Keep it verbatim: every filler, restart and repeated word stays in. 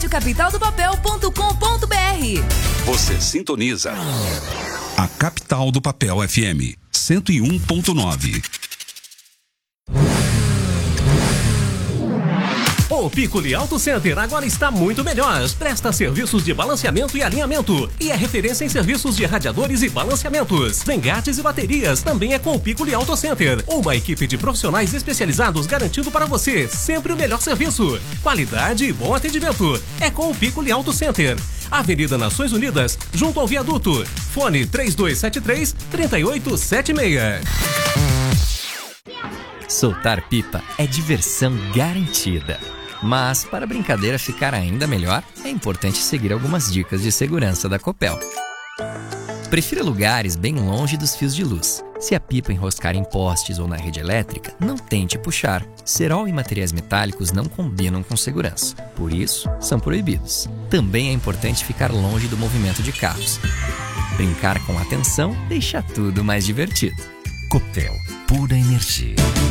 rádio capital do papel ponto com ponto br. Você sintoniza a Capital do Papel F M cento e um ponto nove. O Piccoli Auto Center agora está muito melhor. Presta serviços de balanceamento e alinhamento e é referência em serviços de radiadores e balanceamentos. Engates e baterias também é com o Piccoli Auto Center. Uma equipe de profissionais especializados garantindo para você sempre o melhor serviço. Qualidade e bom atendimento. É com o Piccoli Auto Center. Avenida Nações Unidas, junto ao viaduto. Fone três dois sete três, três oito sete seis. Soltar pipa é diversão garantida. Mas, para a brincadeira ficar ainda melhor, é importante seguir algumas dicas de segurança da Copel. Prefira lugares bem longe dos fios de luz. Se a pipa enroscar em postes ou na rede elétrica, não tente puxar. Cerol e materiais metálicos não combinam com segurança. Por isso, são proibidos. Também é importante ficar longe do movimento de carros. Brincar com atenção deixa tudo mais divertido. Copel, pura energia.